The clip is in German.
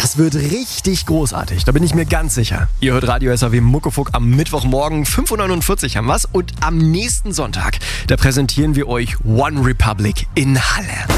Das wird richtig großartig, da bin ich mir ganz sicher. Ihr hört Radio SAW Muckefuck am Mittwochmorgen, 5.49 Uhr haben wir's. Und am nächsten Sonntag, da präsentieren wir euch One Republic in Halle.